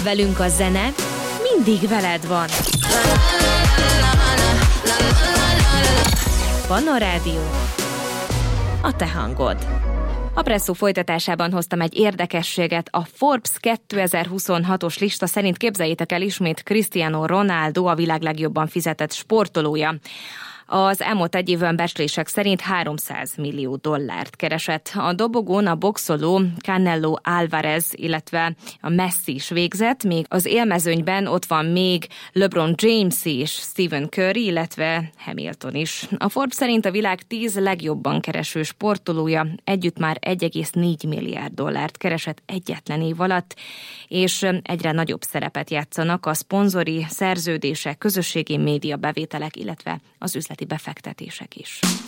Velünk a zene mindig veled van. Pannon Rádió, a te hangod. A Presszó folytatásában hoztam egy érdekességet. A Forbes 2026-os lista szerint képzeljétek el, ismét Cristiano Ronaldo a világ legjobban fizetett sportolója. Az elmúlt egy évben becslések szerint $300 millió keresett. A dobogón a boxoló Canelo Álvarez, illetve a Messi is végzett, még az élmezőnyben ott van még LeBron James és Stephen Curry, illetve Hamilton is. A Forbes szerint a világ 10 legjobban kereső sportolója együtt már $1,4 milliárd keresett egyetlen év alatt, és egyre nagyobb szerepet játszanak a szponzori szerződések, közösségi média bevételek, illetve az üzleti befektetések is.